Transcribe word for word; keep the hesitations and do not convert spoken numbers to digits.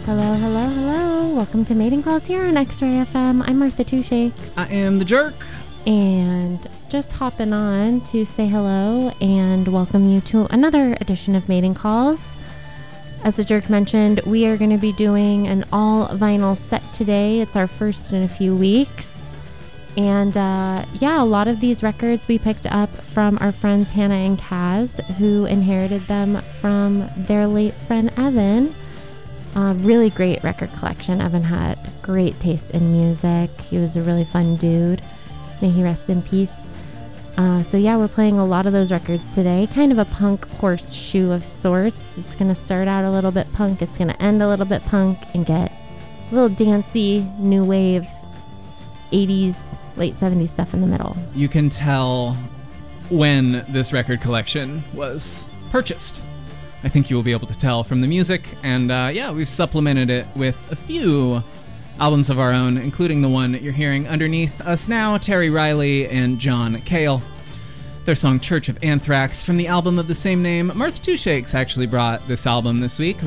Hello, hello, hello. Welcome to Mating Calls here on X-Ray F M. I'm Martha Two Shakes. I am the Jerk. And just hopping on to say hello and welcome you to another edition of Mating Calls. As the Jerk mentioned, we are going to be doing an all vinyl set today. It's our first in a few weeks. And uh, yeah, a lot of these records we picked up from our friends Hannah and Kaz, who inherited them from their late friend Evan. Uh, really great record collection. Evan had great taste in music. He was a really fun dude. May he rest in peace. Uh, so yeah, we're playing a lot of those records today. Kind of a punk horseshoe of sorts. It's going to start out a little bit punk. It's going to end a little bit punk and get a little dancey, new wave, eighties, late seventies stuff in the middle. You can tell when this record collection was purchased. I think you will be able to tell from the music, and uh, yeah, we've supplemented it with a few albums of our own, including the one you're hearing underneath us now, Terry Riley and John Cale. Their song Church of Anthrax from the album of the same name. Martha Two Shakes actually brought this album this week.